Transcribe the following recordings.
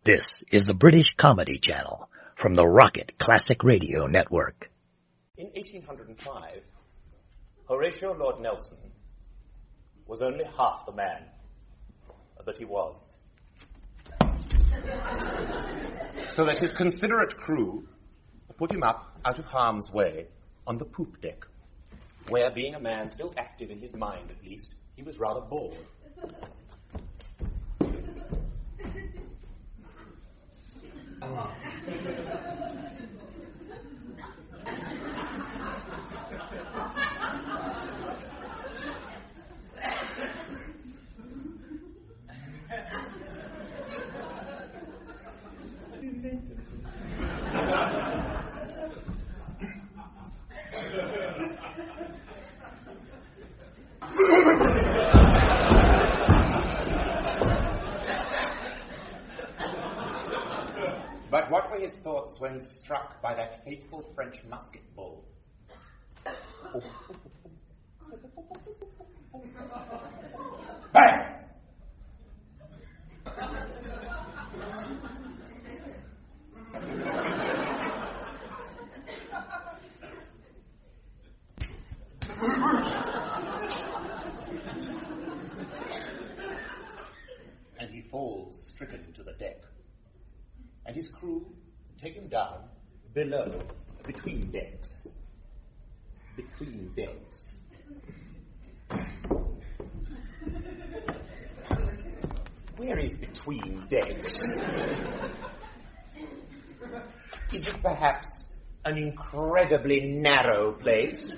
This is the British Comedy Channel from the Rocket Classic Radio Network. In 1805, Horatio Lord Nelson was only half the man that he was. So that his considerate crew put him up out of harm's way on the poop deck, where, being a man still active in his mind at least, he was rather bored. But what were his thoughts when struck by that fateful French musket ball? Bang! And he falls stricken to the deck. And his crew take him down below, between decks. Between decks. Where is between decks? Is it perhaps an incredibly narrow place?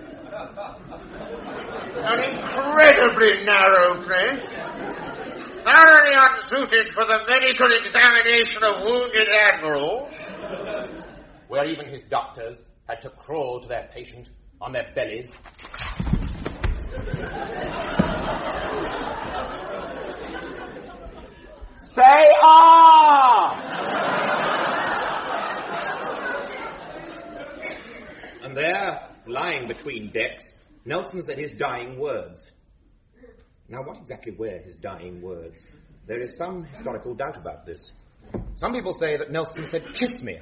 An incredibly narrow place? Thoroughly unsuited for the medical examination of wounded admirals, where even his doctors had to crawl to their patient on their bellies. Say ah! And there, lying between decks, Nelson said his dying words. Now, what exactly were his dying words? There is some historical doubt about this. Some people say that Nelson said, "Kiss me,"